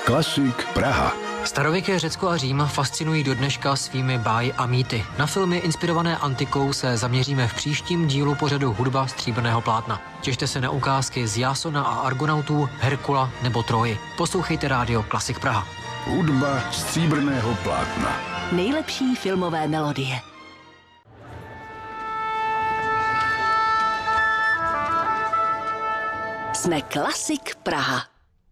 Klasik Praha. Starověké Řecko a Řím fascinují do dneška svými báji a mýty. Na filmy inspirované antikou se zaměříme v příštím dílu pořadu Hudba stříbrného plátna. Těšte se na ukázky z Jasona a Argonautů, Herkula nebo Troji. Poslouchejte rádio Klasik Praha. Hudba stříbrného plátna. Nejlepší filmové melodie. Jsme Klasik Praha.